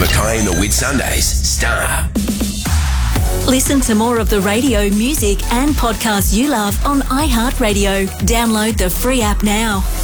Mackay and the Whitsundays. Star. Listen to more of the radio, music and podcasts you love on iHeartRadio. Download the free app now.